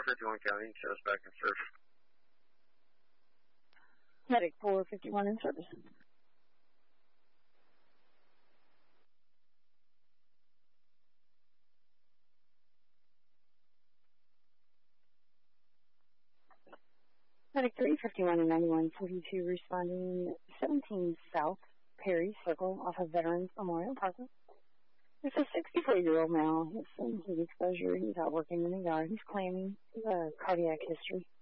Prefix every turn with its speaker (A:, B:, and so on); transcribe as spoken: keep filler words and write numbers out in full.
A: fifty-one County, shows back in service.
B: Medic four fifty-one in service. Medic three fifty-one and ninety-one forty-two responding seventeen South Perry Circle off of Veterans Memorial Park. It's a sixty-four-year-old male. He has some heat exposure. He's out working in the yard. He's claiming uh, cardiac history.